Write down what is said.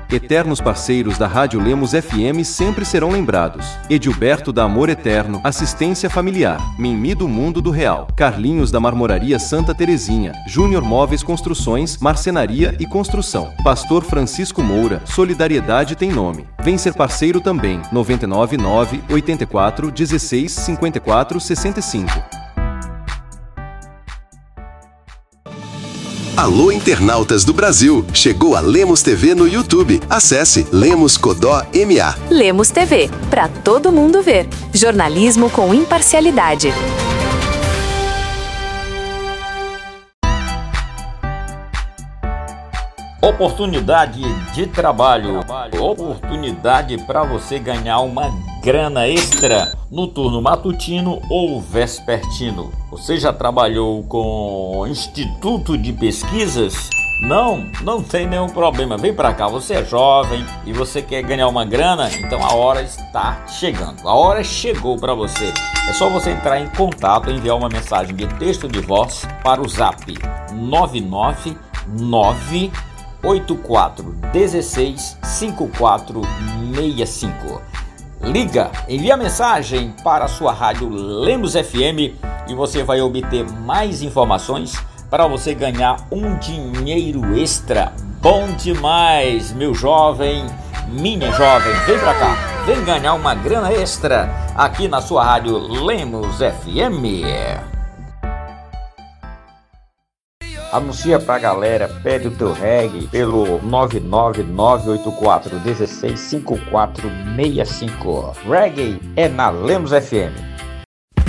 Eternos parceiros da Rádio Lemos FM sempre serão lembrados. Edilberto da Amor Eterno, Assistência Familiar, Mimi do Mundo do Real, Carlinhos da Marmoraria Santa Terezinha, Júnior Móveis Construções, Marcenaria e Construção, Pastor Francisco Moura, Solidariedade tem nome. Vem ser parceiro também, 999 84 16 54 65. Alô, internautas do Brasil! Chegou a Lemos TV no YouTube. Acesse Lemos Codó MA. Lemos TV, para todo mundo ver. Jornalismo com imparcialidade. Oportunidade de trabalho, oportunidade para você ganhar uma grana extra no turno matutino ou vespertino. Você já trabalhou com Instituto de Pesquisas? Não tem nenhum problema. Vem para cá, você é jovem e você quer ganhar uma grana, então a hora está chegando. A hora chegou para você. É só você entrar em contato, enviar uma mensagem de texto de voz para o Zap 999 84 16 54 65. Liga, envia mensagem para a sua rádio Lemos FM e você vai obter mais informações para você ganhar um dinheiro extra. Bom demais, meu jovem, minha jovem, vem pra cá, vem ganhar uma grana extra aqui na sua rádio Lemos FM. Anuncia pra galera, pede o teu reggae pelo 99984165465. Reggae é na Lemos FM.